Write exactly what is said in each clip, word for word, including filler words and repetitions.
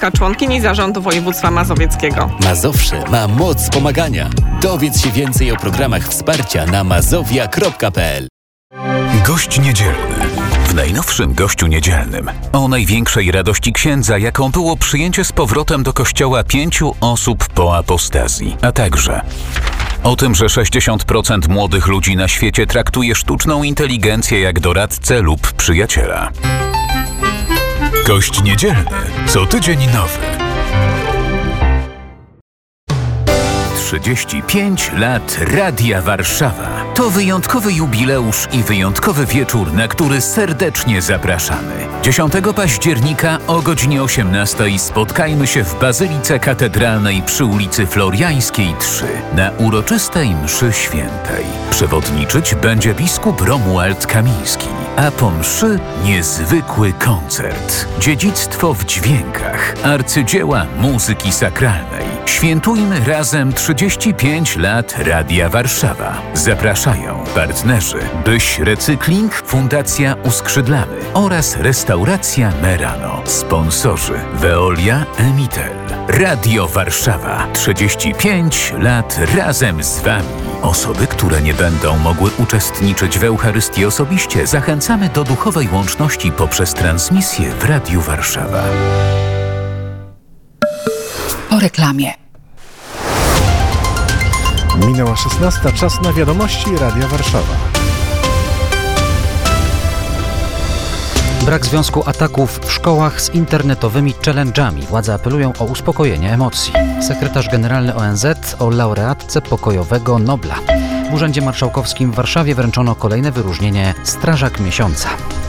członkini Zarządu Województwa Mazowieckiego. Mazowsze ma moc pomagania. Dowiedz się więcej o programach wsparcia na mazowia kropka p l. Gość niedzielny. W najnowszym Gościu Niedzielnym o największej radości księdza, jaką było przyjęcie z powrotem do kościoła pięciu osób po apostazji, a także o tym, że sześćdziesiąt procent młodych ludzi na świecie traktuje sztuczną inteligencję jak doradcę lub przyjaciela. Gość Niedzielny. Co tydzień nowy. trzydzieści pięć lat Radia Warszawa. To wyjątkowy jubileusz i wyjątkowy wieczór, na który serdecznie zapraszamy. dziesiątego października o godzinie osiemnastej spotkajmy się w Bazylice Katedralnej przy ulicy Floriańskiej trzy na uroczystej mszy świętej. Przewodniczyć będzie biskup Romuald Kamiński, a po mszy niezwykły koncert. Dziedzictwo w dźwiękach, arcydzieła muzyki sakralnej. Świętujmy razem trzydzieści pięć lat Radia Warszawa. Zapraszają partnerzy Byś Recykling, Fundacja Uskrzydlamy oraz Restauracja Merano. Sponsorzy Veolia, Emitel. Radio Warszawa. trzydzieści pięć lat razem z Wami. Osoby, które nie będą mogły uczestniczyć w Eucharystii osobiście, zachęcamy do duchowej łączności poprzez transmisję w Radiu Warszawa. Po reklamie. Minęła szesnasta, czas na wiadomości Radia Warszawa. Brak związku ataków w szkołach z internetowymi challenge'ami. Władze apelują o uspokojenie emocji. Sekretarz generalny O N Z o laureatce pokojowego Nobla. W Urzędzie Marszałkowskim w Warszawie wręczono kolejne wyróżnienie Strażak Miesiąca.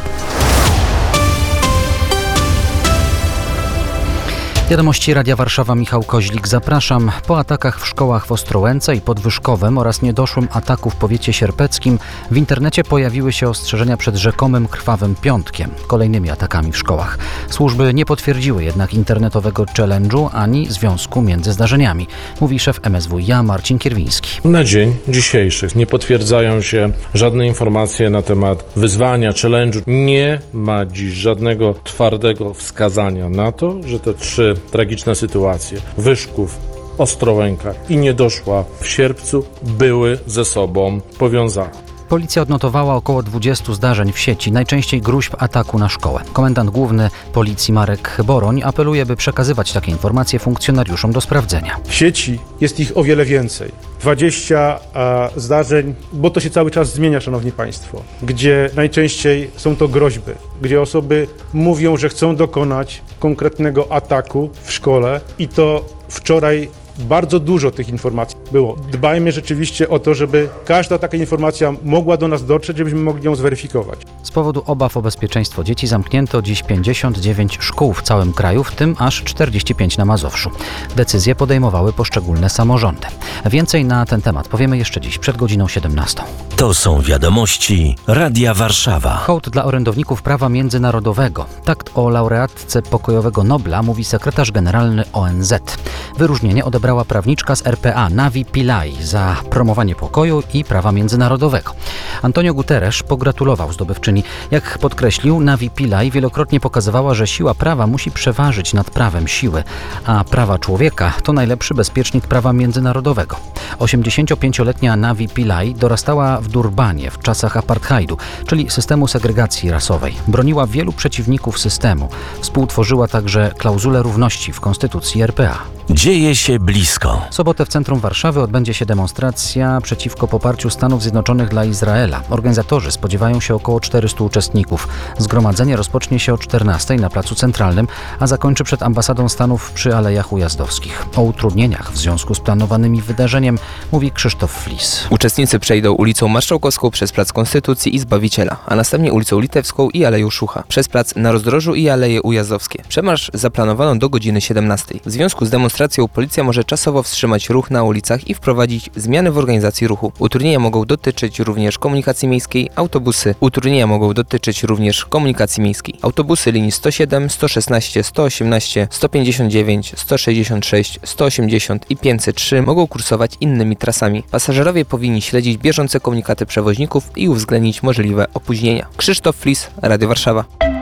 Wiadomości Radia Warszawa, Michał Koźlik, zapraszam. Po atakach w szkołach w Ostrołęce i Podwyżkowem oraz niedoszłym ataku w powiecie sierpeckim w internecie pojawiły się ostrzeżenia przed rzekomym krwawym piątkiem, kolejnymi atakami w szkołach. Służby nie potwierdziły jednak internetowego challenge'u ani związku między zdarzeniami, mówi szef M S W i a Marcin Kierwiński. Na dzień dzisiejszy nie potwierdzają się żadne informacje na temat wyzwania, challenge'u. Nie ma dziś żadnego twardego wskazania na to, że te trzy tragiczne sytuacje Wyszków, Ostrołęka i Niedoszła w Sierpcu były ze sobą powiązane. Policja odnotowała około dwudziestu zdarzeń w sieci, najczęściej gruźb ataku na szkołę. Komendant główny Policji Marek Boroń apeluje, by przekazywać takie informacje funkcjonariuszom do sprawdzenia. W sieci jest ich o wiele więcej. dwadzieścia a, zdarzeń, bo to się cały czas zmienia, szanowni państwo, gdzie najczęściej są to groźby, gdzie osoby mówią, że chcą dokonać konkretnego ataku w szkole i to wczoraj bardzo dużo tych informacji było. Dbajmy rzeczywiście o to, żeby każda taka informacja mogła do nas dotrzeć, żebyśmy mogli ją zweryfikować. Z powodu obaw o bezpieczeństwo dzieci zamknięto dziś pięćdziesiąt dziewięć szkół w całym kraju, w tym aż czterdzieści pięć na Mazowszu. Decyzje podejmowały poszczególne samorządy. Więcej na ten temat powiemy jeszcze dziś przed godziną siedemnastą. To są wiadomości Radia Warszawa. Hołd dla orędowników prawa międzynarodowego. Tak o laureatce pokojowego Nobla mówi sekretarz generalny O N Z. Wyróżnienie odebrała prawniczka z R P A Navi Pillay za promowanie pokoju i prawa międzynarodowego. Antonio Guterres pogratulował zdobywczyni. Jak podkreślił, Navi Pillay wielokrotnie pokazywała, że siła prawa musi przeważyć nad prawem siły, a prawa człowieka to najlepszy bezpiecznik prawa międzynarodowego. osiemdziesięciopięcioletnia Navi Pillay dorastała w Durbanie w czasach apartheidu, czyli systemu segregacji rasowej. Broniła wielu przeciwników systemu. Współtworzyła także klauzulę równości w konstytucji R P A. Dzieje się blisko. W sobotę w centrum Warszawy odbędzie się demonstracja przeciwko poparciu Stanów Zjednoczonych dla Izraela. Organizatorzy spodziewają się około czterystu uczestników. Zgromadzenie rozpocznie się o czternastej na Placu Centralnym, a zakończy przed ambasadą Stanów przy Alejach Ujazdowskich. O utrudnieniach w związku z planowanymi wydarzeniem mówi Krzysztof Flis. Uczestnicy przejdą ulicą Marszałkowską przez Plac Konstytucji i Zbawiciela, a następnie ulicą Litewską i Aleją Szucha, przez Plac na Rozdrożu i Aleje Ujazdowskie. Przemarsz zaplanowano do godziny siedemnastej. W związku z demonstracją policja może czasowo wstrzymać ruch na ulicach i wprowadzić zmiany w organizacji ruchu. Utrudnienia mogą dotyczyć również komunikacji miejskiej, autobusy. Utrudnienia mogą dotyczyć również komunikacji miejskiej. Autobusy linii sto siedem, sto szesnaście, sto osiemnaście, sto pięćdziesiąt dziewięć, sto sześćdziesiąt sześć, sto osiemdziesiąt i pięćset trzy mogą kursować innymi trasami. Pasażerowie powinni śledzić bieżące komunikaty przewoźników i uwzględnić możliwe opóźnienia. Krzysztof Flis, Radio Warszawa.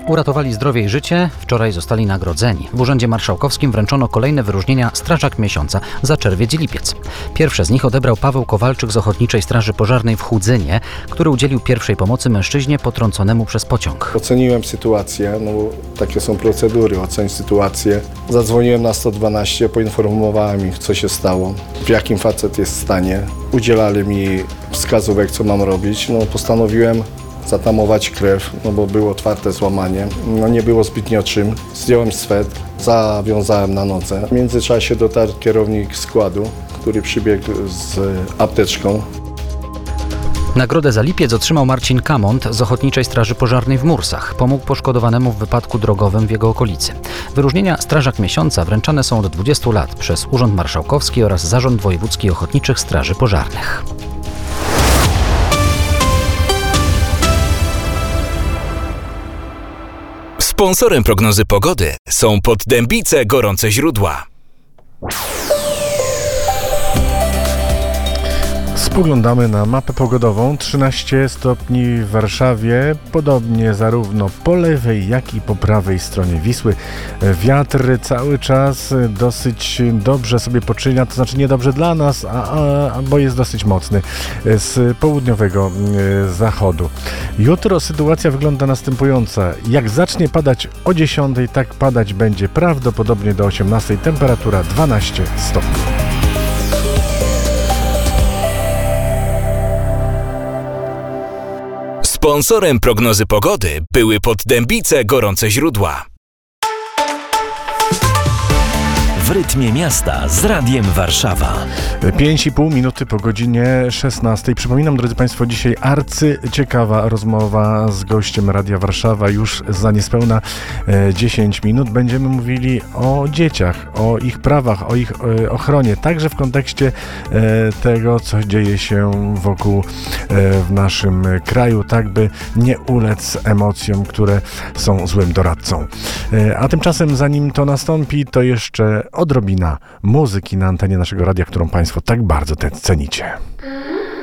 Uratowali zdrowie i życie, wczoraj zostali nagrodzeni. W Urzędzie Marszałkowskim wręczono kolejne wyróżnienia Strażak Miesiąca za czerwiec i lipiec. Pierwsze z nich odebrał Paweł Kowalczyk z Ochotniczej Straży Pożarnej w Chudzynie, który udzielił pierwszej pomocy mężczyźnie potrąconemu przez pociąg. Oceniłem sytuację, no bo takie są procedury, ocenić sytuację. Zadzwoniłem na sto dwanaście, poinformowałem ich, co się stało, w jakim facet jest stanie. Udzielali mi wskazówek, co mam robić. No, postanowiłem zatamować krew, no bo było otwarte złamanie. No nie było zbytnio czym. Zdjąłem swet, zawiązałem na nodze. W międzyczasie dotarł kierownik składu, który przybiegł z apteczką. Nagrodę za lipiec otrzymał Marcin Kamont z Ochotniczej Straży Pożarnej w Mursach. Pomógł poszkodowanemu w wypadku drogowym w jego okolicy. Wyróżnienia Strażak Miesiąca wręczane są od dwudziestu lat przez Urząd Marszałkowski oraz Zarząd Wojewódzki Ochotniczych Straży Pożarnych. Sponsorem prognozy pogody są Poddębice Gorące Źródła. Spoglądamy na mapę pogodową. trzynaście stopni w Warszawie, podobnie zarówno po lewej, jak i po prawej stronie Wisły. Wiatr cały czas dosyć dobrze sobie poczynia, to znaczy niedobrze dla nas, a, a, bo jest dosyć mocny z południowego zachodu. Jutro sytuacja wygląda następująca. Jak zacznie padać o dziesiątej, tak padać będzie prawdopodobnie do osiemnastej. Temperatura dwanaście stopni. Sponsorem prognozy pogody były Poddębice Gorące Źródła. W rytmie miasta z Radiem Warszawa. pięć i pół minuty po godzinie szesnastej. Przypominam, drodzy Państwo, dzisiaj arcyciekawa rozmowa z gościem Radia Warszawa. Już za niespełna dziesięć minut będziemy mówili o dzieciach, o ich prawach, o ich ochronie, także w kontekście tego, co dzieje się wokół w naszym kraju, tak by nie ulec emocjom, które są złym doradcą. A tymczasem, zanim to nastąpi, to jeszcze odrobina muzyki na antenie naszego radia, którą Państwo tak bardzo te cenicie.